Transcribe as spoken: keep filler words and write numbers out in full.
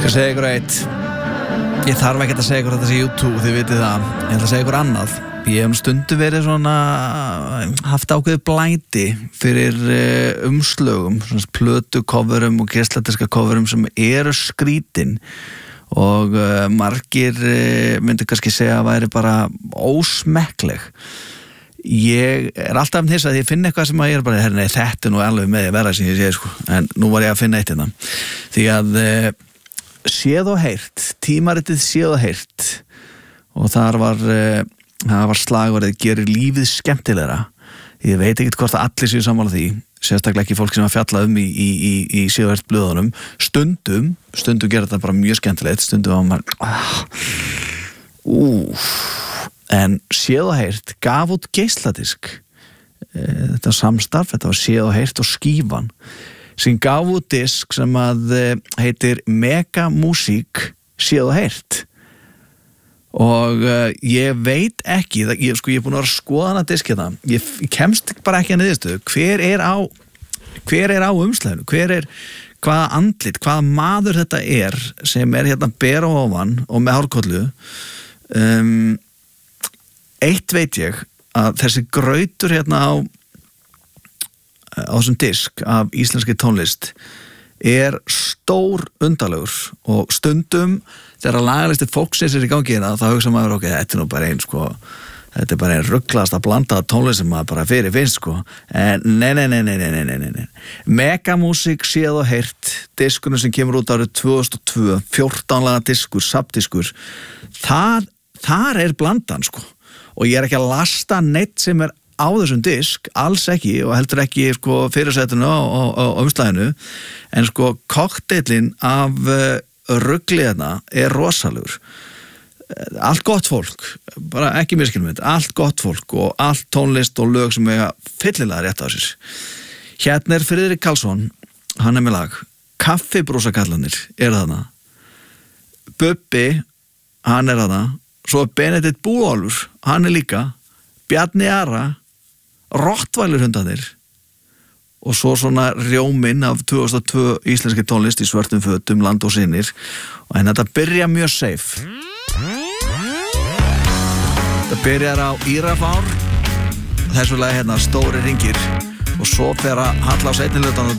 skal segja ykkur eitt. Ég þarf ekki að segja ykkur þetta sé YouTube, þið vitið það. Ég ætla að segja ykkur annað. Ég hef nú stundu verið svona haft ákveðið blæti fyrir uh, umslögum, svona plötu coverum og geisladiska coverum sem eru skrítin og uh, margir uh, myndi kannski segja að væri bara ósmekkleg. Ég er alltaf um þess að ég finn eitthvað sem að ég er bara, herri, nei, þetta er nú alveg með að vera sem ég sé, sko, en nú var ég að finna eitt hérna. Því að uh, séð og heyrt, tímaritið séð og heyrt og þar var, uh, það var slagorðið gerir lífið skemmtilegra. Ég veit ekkert hvort að allir séu sammála því, sérstaklega ekki fólk sem að fjalla um í, í, í, í séð og heyrt blöðunum. Stundum, stundum gerir þetta bara mjög skemmtilegt, stundum var maður, ah, úf. En séð og heyrt gaf út geisladisk, þetta var samstarf, þetta var séð og heyrt og skífan sem gaf út disk sem að heitir Mega Music séð og heyrt og uh, ég veit ekki, það, ég, sko, ég er búin að vera að skoða hana disk hérna, ég, ég kemst bara ekki að niðurstöðu, hver er á hver er á umslæðinu, hver er hvaða andlit, hvaða maður þetta er sem er hérna ber á ofan og með hárkollu. um Eitt veit ég að þessi grautur hérna á á þessum disk af íslenski tónlist er stór undarlegur og stundum þegar lagalisti fólksins er í gangi hérna þá hugsa maður ok, þetta er nú bara einn sko þetta er bara einn ruglast að blanda tónlist sem maður bara fyrir finnst sko en nei, nei, nei, nei, nei, nei, nei, nei. Mega Music séð og heyrt diskunum sem kemur út árið tvö þúsund og tvö, fjórtán laga diskur, sabdiskur þar, þar er blandan sko og ég er ekki að lasta neitt sem er á þessum disk, alls ekki og heldur ekki sko fyrirsætinu á, á, á umslaginu, en sko kokteilin af uh, rugliðna er rosalegur. Allt gott fólk, bara ekki misskilmynd, allt gott fólk og allt tónlist og lög sem eiga fyllilega rétt á sér. Hérna er Friðrik Karlsson, hann er með lag, Kaffibrúsakallarnir er þarna, Bubbi, hann er þarna, svo Benedikt Búálfur, hann er líka, Bjarni Ara, Rottweiler hundarnir og svo svona rjóminn af tvö þúsund og tvö íslenski tónlist í svörtum fötum, land og sinir og en þetta byrja mjög safe. Þetta byrjar á Írafár, þessu lagi hérna Stóri hringir og svo fer að halla á seinni hlutann